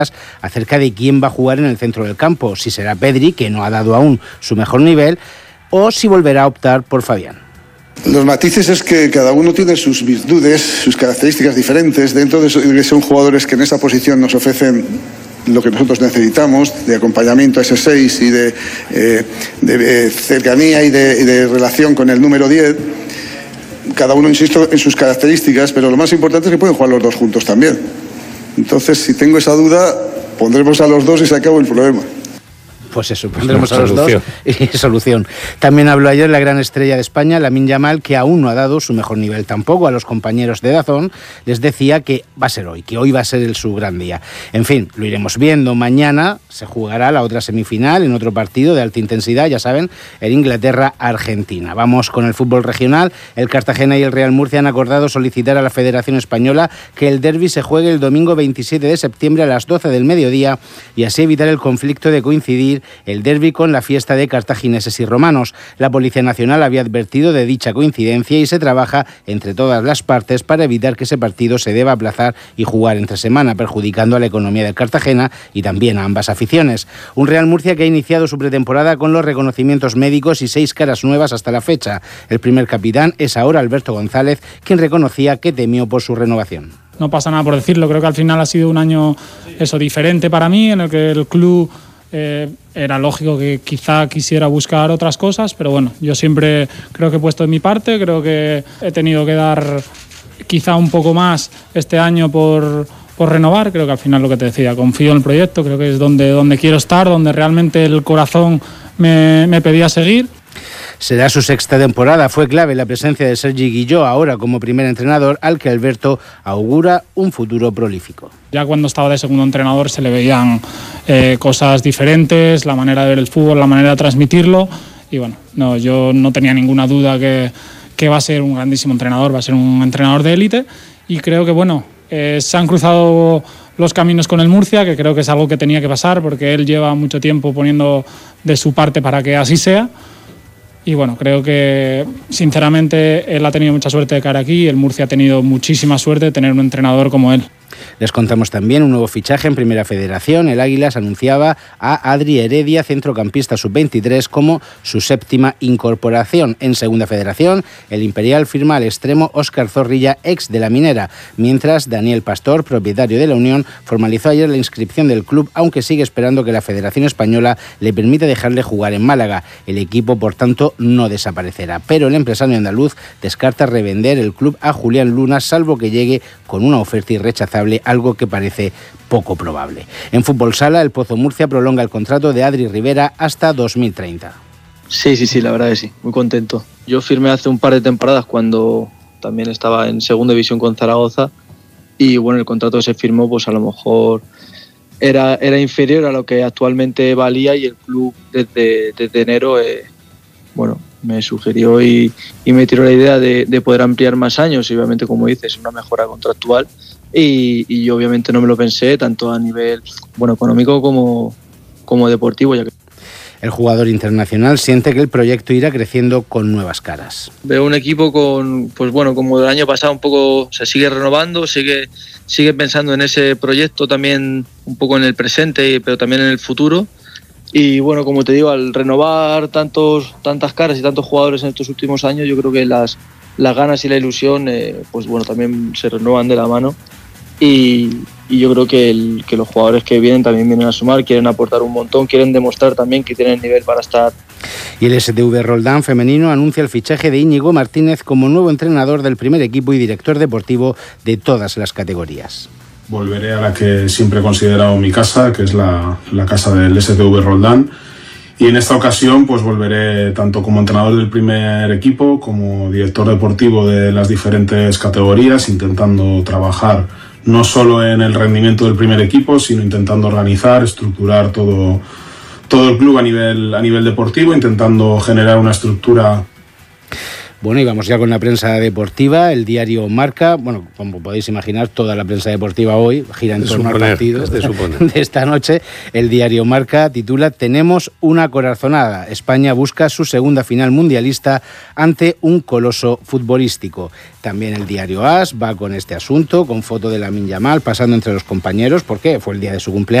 acerca de quién va a jugar en el centro del campo, si será Pedri, que no ha dado aún su mejor nivel, o si volverá a optar por Fabián. Los matices es que cada uno tiene sus virtudes, sus características diferentes. Dentro de que son jugadores que en esa posición nos ofrecen lo que nosotros necesitamos, de acompañamiento a ese 6 y de cercanía y de relación con el número 10. Cada uno, insisto, en sus características, pero lo más importante es que pueden jugar los dos juntos también. Entonces, si tengo esa duda, pondremos a los dos y se acabó el problema. Pues eso, pondremos a los dos y solución. También habló ayer la gran estrella de España, Lamine Yamal, que aún no ha dado su mejor nivel tampoco. A los compañeros de DAZN les decía que va a ser hoy, que hoy va a ser su gran día. En fin, lo iremos viendo. Mañana se jugará la otra semifinal en otro partido de alta intensidad, ya saben, en Inglaterra-Argentina. Vamos con el fútbol regional. El Cartagena y el Real Murcia han acordado solicitar a la Federación Española que el derbi se juegue el domingo 27 de septiembre a las 12 del mediodía y así evitar el conflicto de coincidir el derbi con la fiesta de cartagineses y romanos. La Policía Nacional había advertido de dicha coincidencia y se trabaja entre todas las partes para evitar que ese partido se deba aplazar y jugar entre semana, perjudicando a la economía del Cartagena y también a ambas aficiones. Un Real Murcia que ha iniciado su pretemporada con los reconocimientos médicos y 6 caras nuevas hasta la fecha. El primer capitán es ahora Alberto González, quien reconocía que temió por su renovación. No pasa nada por decirlo, creo que al final ha sido un año diferente para mí, en el que el club era lógico que quizá quisiera buscar otras cosas, pero bueno, yo siempre creo que he puesto de mi parte, creo que he tenido que dar quizá un poco más este año por renovar. Creo que al final, lo que te decía, confío en el proyecto, creo que es donde quiero estar, donde realmente el corazón me pedía seguir. Será su sexta temporada. Fue clave la presencia de Sergi Guilló ahora como primer entrenador, al que Alberto augura un futuro prolífico. Ya cuando estaba de segundo entrenador se le veían cosas diferentes, la manera de ver el fútbol, la manera de transmitirlo, y bueno, yo no tenía ninguna duda que va a ser un grandísimo entrenador, va a ser un entrenador de élite, y creo que bueno, se han cruzado los caminos con el Murcia, que creo que es algo que tenía que pasar, porque él lleva mucho tiempo poniendo de su parte para que así sea. Y bueno, creo que sinceramente él ha tenido mucha suerte de cara aquí y el Murcia ha tenido muchísima suerte de tener un entrenador como él. Les contamos también un nuevo fichaje en Primera Federación. El Águilas anunciaba a Adri Heredia, centrocampista sub-23, como su séptima incorporación. En Segunda Federación, el Imperial firma al extremo Óscar Zorrilla, ex de la Minera, mientras Daniel Pastor, propietario de la Unión, formalizó ayer la inscripción del club, aunque sigue esperando que la Federación Española le permita dejarle jugar en Málaga. El equipo, por tanto, no desaparecerá, pero el empresario andaluz descarta revender el club a Julián Luna, salvo que llegue con una oferta irrechazable, algo que parece poco probable. En fútbol sala, el Pozo Murcia prolonga el contrato de Adri Rivera hasta 2030. Sí, la verdad que sí, muy contento. Yo firmé hace un par de temporadas cuando también estaba en segunda división con Zaragoza y bueno, el contrato que se firmó pues a lo mejor era inferior a lo que actualmente valía y el club desde enero me sugirió y me tiró la idea de poder ampliar más años y obviamente, como dices, una mejora contractual y yo obviamente no me lo pensé tanto a nivel económico como deportivo, ya que el jugador internacional siente que el proyecto irá creciendo con nuevas caras. Veo un equipo como el año pasado, un poco se sigue renovando, sigue pensando en ese proyecto también un poco en el presente, pero también en el futuro. Y bueno, como te digo, al renovar tantas caras y tantos jugadores en estos últimos años, yo creo que las ganas y la ilusión también se renuevan de la mano. Y yo creo que los jugadores que vienen también vienen a sumar, quieren aportar un montón, quieren demostrar también que tienen nivel para estar. Y el SV Roldán femenino anuncia el fichaje de Íñigo Martínez como nuevo entrenador del primer equipo y director deportivo de todas las categorías. Volveré a la que siempre he considerado mi casa, que es la casa del SV Roldán. Y en esta ocasión pues volveré tanto como entrenador del primer equipo como director deportivo de las diferentes categorías, intentando trabajar no solo en el rendimiento del primer equipo, sino intentando organizar, estructurar todo el club a nivel deportivo, intentando generar una estructura. Bueno, y vamos ya con la prensa deportiva. El diario Marca, bueno, como podéis imaginar, toda la prensa deportiva hoy gira en torno al partido de esta noche. El diario Marca titula: tenemos una corazonada. España busca su segunda final mundialista ante un coloso futbolístico. También el diario AS va con este asunto, con foto de Lamine Yamal pasando entre los compañeros, porque fue el día de su cumpleaños.